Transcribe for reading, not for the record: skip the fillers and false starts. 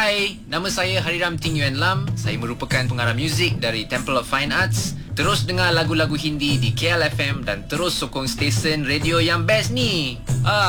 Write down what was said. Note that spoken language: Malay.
Hai, nama saya Hariram Ting Yuan Lam. Saya merupakan pengarah muzik dari Temple of Fine Arts. Terus dengar lagu-lagu Hindi di KL FM dan terus sokong stesen radio yang best ni.